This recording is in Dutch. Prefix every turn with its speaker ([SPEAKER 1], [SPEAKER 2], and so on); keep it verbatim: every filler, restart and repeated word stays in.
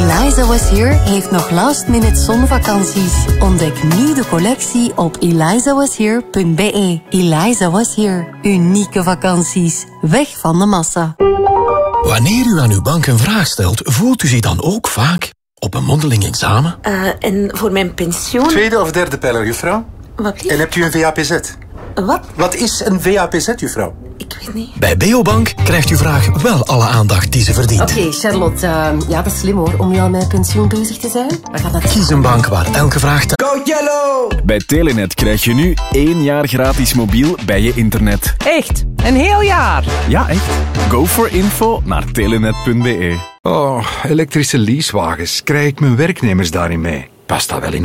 [SPEAKER 1] Eliza Was Here heeft nog last-minute zonvakanties. Ontdek nu de collectie op eliza was here punt b e. Eliza Was Here. Unieke vakanties. Weg van de massa.
[SPEAKER 2] Wanneer u aan uw bank een vraag stelt, voelt u zich dan ook vaak op een mondeling examen?
[SPEAKER 3] Uh, en voor mijn pensioen...
[SPEAKER 4] Tweede of derde pijler, juffrouw?
[SPEAKER 3] Wat lief?
[SPEAKER 4] En hebt u een V A P Z?
[SPEAKER 3] Wat?
[SPEAKER 4] Wat is een V A P Z, juffrouw?
[SPEAKER 3] Ik weet niet.
[SPEAKER 2] Bij Beobank krijgt uw vraag wel alle aandacht die ze verdient.
[SPEAKER 1] Oké, okay, Charlotte. Uh, ja, dat is slim hoor, om nu al met pensioen bezig te zijn. We gaan dat...
[SPEAKER 2] Kies een bank waar elke vraag... Te...
[SPEAKER 5] Go Yellow!
[SPEAKER 6] Bij Telenet krijg je nu één jaar gratis mobiel bij je internet.
[SPEAKER 7] Echt? Een heel jaar?
[SPEAKER 6] Ja, echt. Go for info naar telenet punt b e.
[SPEAKER 8] Oh, elektrische leasewagens. Krijg ik mijn werknemers daarin mee? Past dat wel in